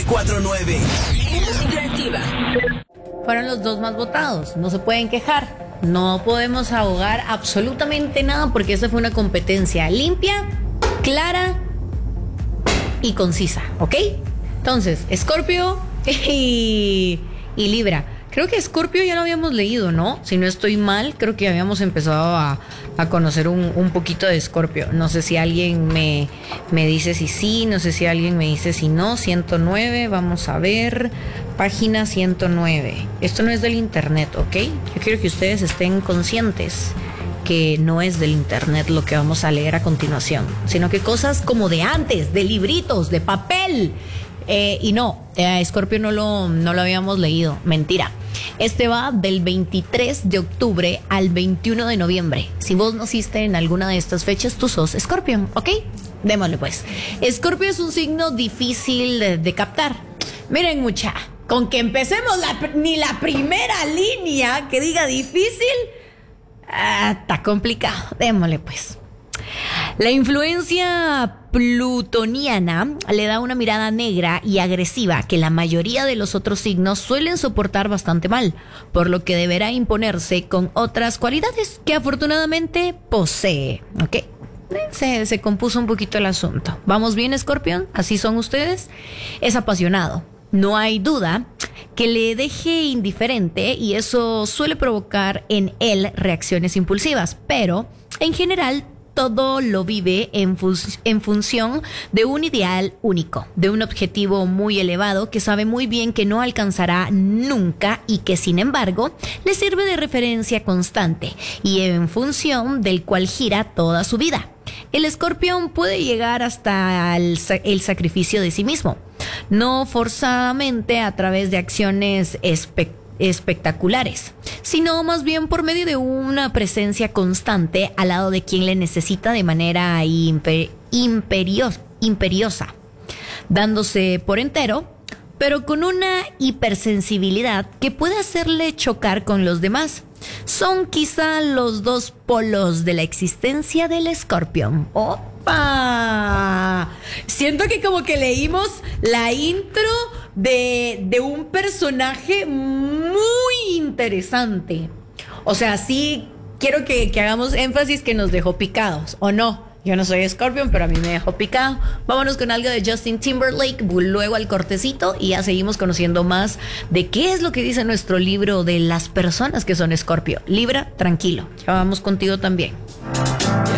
94.9. Interactiva. Fueron los dos más votados, no se pueden quejar. No podemos ahogar absolutamente nada porque esta fue una competencia limpia, clara y concisa, ¿ok? Entonces, Escorpio y Libra. Creo que Escorpio ya lo habíamos leído, ¿no? Si no estoy mal, creo que habíamos empezado a conocer un poquito de Escorpio. No sé si alguien me dice si sí, no sé si alguien me dice si no. 109, vamos a ver, página 109. Esto no es del internet, ¿ok? Yo quiero que ustedes estén conscientes que no es del internet lo que vamos a leer a continuación, sino que cosas como de antes, de libritos, de papel. Y no, Escorpio no lo habíamos leído, mentira. Este va del 23 de octubre al 21 de noviembre. Si vos naciste en alguna de estas fechas, tú sos Escorpio, ¿ok? Démosle pues. Escorpio es un signo difícil de captar. Miren mucha, con que empecemos ni la primera línea que diga difícil, está complicado. Démosle pues. La influencia plutoniana le da una mirada negra y agresiva que la mayoría de los otros signos suelen soportar bastante mal, por lo que deberá imponerse con otras cualidades que afortunadamente posee, ¿ok? Se compuso un poquito el asunto. ¿Vamos bien, Escorpión? ¿Así son ustedes? Es apasionado. No hay duda que le deje indiferente y eso suele provocar en él reacciones impulsivas, pero en general todo lo vive en función de un ideal único, de un objetivo muy elevado que sabe muy bien que no alcanzará nunca y que sin embargo le sirve de referencia constante y en función del cual gira toda su vida. El escorpión puede llegar hasta el sacrificio de sí mismo, no forzadamente a través de acciones espectaculares, sino más bien por medio de una presencia constante al lado de quien le necesita de manera imperiosa, dándose por entero, pero con una hipersensibilidad que puede hacerle chocar con los demás. Son quizá los dos polos de la existencia del escorpión. ¡Opa! Siento que como que leímos la intro de un personaje muy interesante. O sea, sí quiero que hagamos énfasis que nos dejó picados, ¿o no? Yo no soy Scorpion, pero a mí me dejó picado. Vámonos con algo de Justin Timberlake, luego al cortecito y ya seguimos conociendo más de qué es lo que dice nuestro libro de las personas que son Scorpio. Libra, tranquilo, ya vamos contigo también.